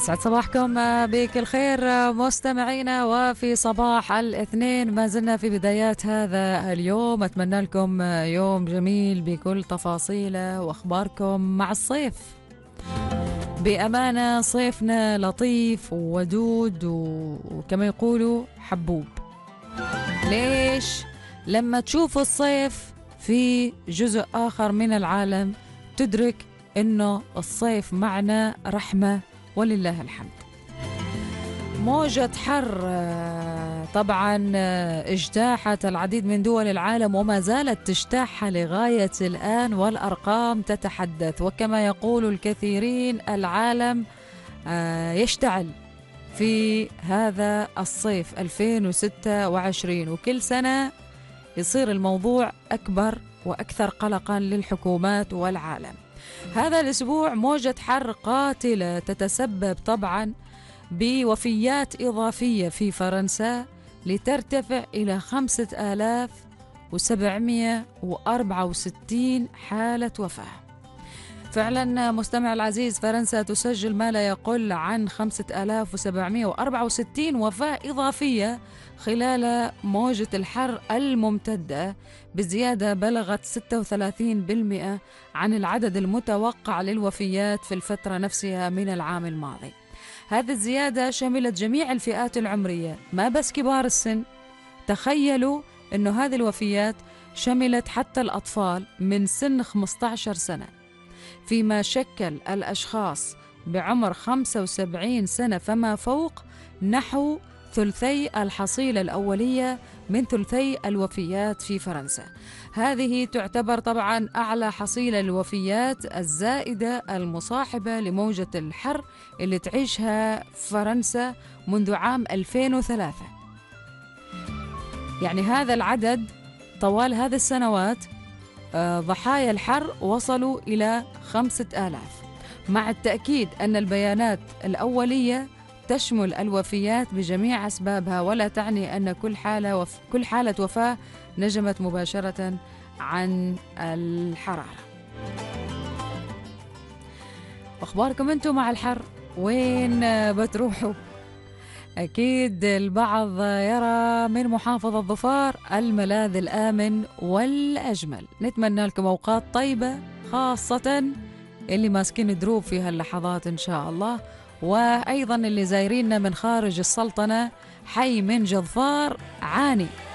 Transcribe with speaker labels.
Speaker 1: يسعد صباحكم بكل خير مستمعينا، وفي صباح الاثنين ما زلنا في بدايات هذا اليوم. أتمنى لكم يوم جميل بكل تفاصيله وأخباركم مع الصيف. بأمانة صيفنا لطيف وودود وكما يقولوا حبوب. ليش؟ لما تشوف الصيف في جزء آخر من العالم تدرك إنه الصيف معنا رحمة ولله الحمد. موجة حر طبعا اجتاحت العديد من دول العالم وما زالت تجتاحها لغاية الآن، والأرقام تتحدث. وكما يقول الكثيرين العالم يشتعل في هذا الصيف 2026، وكل سنة يصير الموضوع أكبر وأكثر قلقا للحكومات والعالم. هذا الأسبوع موجة حر قاتلة تتسبب طبعا بوفيات إضافية في فرنسا لترتفع إلى 5764 حالة وفاة. فعلا مستمع العزيز، فرنسا تسجل ما لا يقل عن 5764 وفاة إضافية خلال موجة الحر الممتدة، بزيادة بلغت 36% عن العدد المتوقع للوفيات في الفترة نفسها من العام الماضي. هذه الزيادة شملت جميع الفئات العمرية، ما بس كبار السن. تخيلوا أنه هذه الوفيات شملت حتى الأطفال من سن 15 سنة، فيما شكل الأشخاص بعمر 75 سنة فما فوق نحو ثلثي الحصيلة الأولية من ثلثي الوفيات في فرنسا. هذه تعتبر طبعا أعلى حصيلة الوفيات الزائدة المصاحبة لموجة الحر اللي تعيشها فرنسا منذ عام 2003. يعني هذا العدد طوال هذه السنوات ضحايا الحر وصلوا إلى 5000، مع التأكيد أن البيانات الأولية تشمل الوفيات بجميع أسبابها، ولا تعني أن كل حالة وفاة نجمت مباشرة عن الحرارة. أخباركم أنتم مع الحر؟ وين بتروحوا؟ أكيد البعض يرى من محافظة ظفار الملاذ الآمن والأجمل. نتمنى لكم أوقات طيبة، خاصة اللي ماسكين دروب في هاللحظات إن شاء الله، وأيضا اللي زايريننا من خارج السلطنة. حي من جظفار عاني